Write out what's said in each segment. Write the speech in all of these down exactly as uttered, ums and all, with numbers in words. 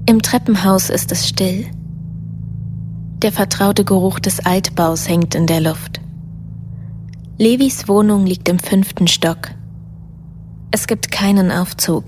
Im Treppenhaus ist es still. Der vertraute Geruch des Altbaus hängt in der Luft. Levis Wohnung liegt im fünften Stock. Es gibt keinen Aufzug.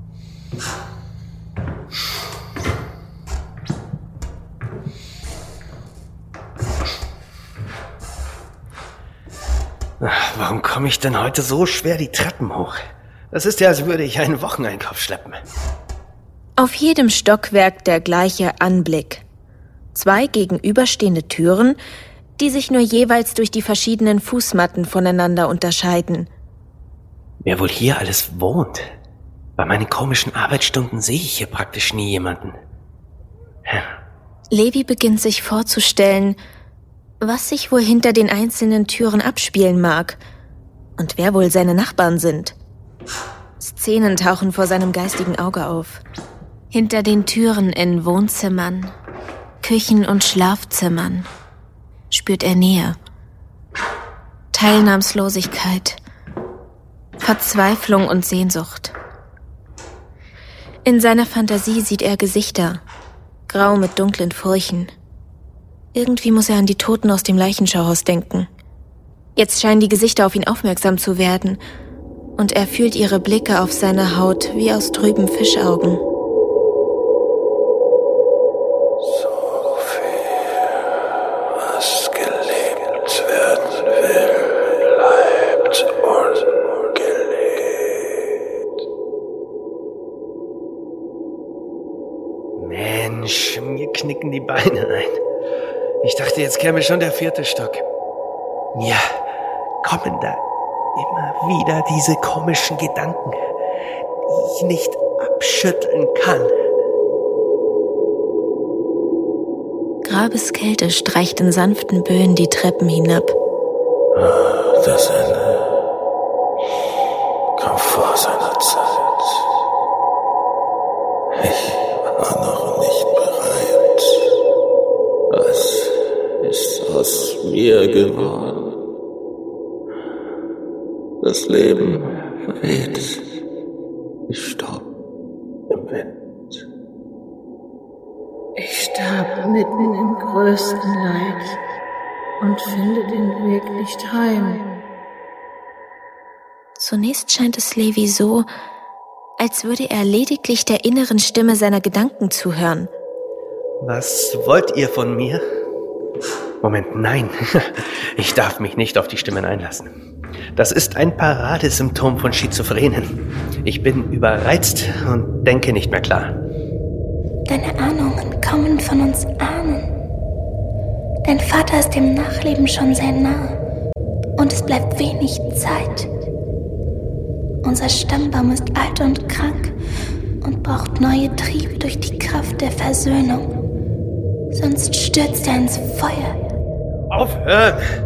Warum komme ich denn heute so schwer die Treppen hoch? Das ist ja, als würde ich einen Wocheneinkauf schleppen. Auf jedem Stockwerk der gleiche Anblick. Zwei gegenüberstehende Türen, die sich nur jeweils durch die verschiedenen Fußmatten voneinander unterscheiden. Wer wohl hier alles wohnt? Bei meinen komischen Arbeitsstunden sehe ich hier praktisch nie jemanden. Ja. Levi beginnt sich vorzustellen, was sich wohl hinter den einzelnen Türen abspielen mag und wer wohl seine Nachbarn sind. Szenen tauchen vor seinem geistigen Auge auf. Hinter den Türen in Wohnzimmern, Küchen und Schlafzimmern spürt er Nähe, Teilnahmslosigkeit, Verzweiflung und Sehnsucht. In seiner Fantasie sieht er Gesichter, grau mit dunklen Furchen. Irgendwie muss er an die Toten aus dem Leichenschauhaus denken. Jetzt scheinen die Gesichter auf ihn aufmerksam zu werden und er fühlt ihre Blicke auf seiner Haut wie aus trüben Fischaugen. Mensch, mir knicken die Beine ein. Ich dachte, jetzt käme schon der vierte Stock. Ja, kommen da immer wieder diese komischen Gedanken, die ich nicht abschütteln kann. Grabeskälte streicht in sanften Böen die Treppen hinab. Ah, das Ende kam vor seiner Zeit. Ich war noch nicht bereit. Was ist aus mir geworden? Das Leben verweht wie Staub im Wind. Ich starb mitten im größten Leid und finde den Weg nicht heim. Zunächst scheint es Levi so, als würde er lediglich der inneren Stimme seiner Gedanken zuhören. Was wollt ihr von mir? Moment, nein. Ich darf mich nicht auf die Stimmen einlassen. Das ist ein Paradesymptom von Schizophrenen. Ich bin überreizt und denke nicht mehr klar. Deine Ahnungen kommen von uns Ahnen. Dein Vater ist dem Nachleben schon sehr nah und es bleibt wenig Zeit. Unser Stammbaum ist alt und krank und braucht neue Triebe durch die Kraft der Versöhnung. Sonst stürzt er ins Feuer. Aufhören!